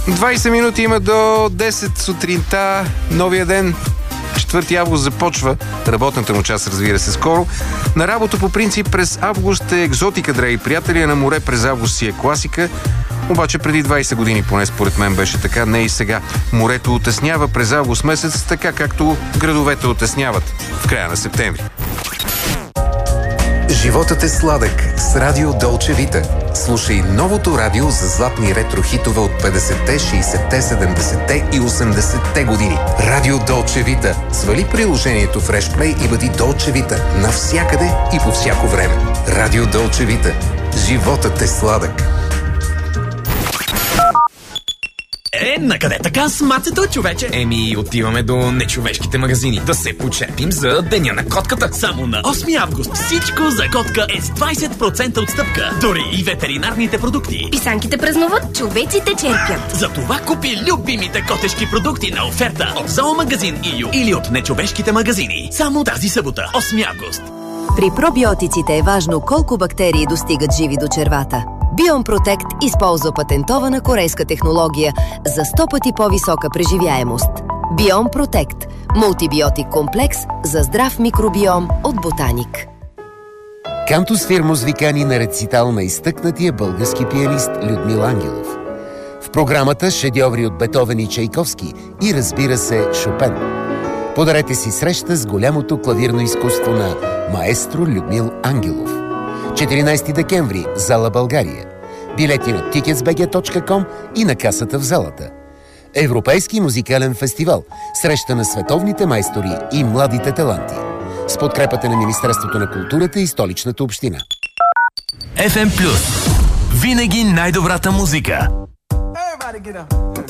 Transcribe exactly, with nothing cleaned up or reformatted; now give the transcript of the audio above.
двайсет минути има до десет сутринта. Новия ден, четвърти август, започва. Работната му част, разбира се, скоро. На работа по принцип през август е екзотика, драги приятели, а на море през август си е класика. Обаче преди двайсет години, поне според мен беше така, не и сега. Морето отеснява през август месец, така както градовете отесняват в края на септември. Животът е сладък с Радио Долче Вита. Слушай новото радио за златни ретро-хитове от петдесетте, шейсетте, седемдесетте и осемдесетте години. Радио Долче Вита. Свали приложението в Freshplay и бъди Долче Вита навсякъде и по всяко време. Радио Долче Вита. Животът е сладък. Е, накъде така с мацето, човече? Еми, отиваме до нечовешките магазини да се почерпим за Деня на котката. Само на осми август всичко за котка е с двайсет процента отстъпка. Дори и ветеринарните продукти. Писанките празнуват, човеците черпят. Затова купи любимите котешки продукти на оферта от Зоомагазин ИЮ или от нечовешките магазини. Само тази събота, осми август. При пробиотиците е важно колко бактерии достигат живи до червата. Биом Протект използва патентована корейска технология за сто пъти по-висока преживяемост. Биом Протект – мултибиотик комплекс за здрав микробиом от Ботаник. Кантус Фирмус ви кани на рецитал на изтъкнатия български пианист Людмил Ангелов. В програмата шедьоври от Бетовен и Чайковски и, разбира се, Шопен. Подарете си среща с голямото клавирно изкуство на маестро Людмил Ангелов. четиринайсети декември, зала България. Билети на тикетс би джи точка ком и на касата в залата. Европейски музикален фестивал. Среща на световните майстори и младите таланти. С подкрепата на Министерството на културата и Столичната община. еф ем Плюс. Винаги най-добрата музика.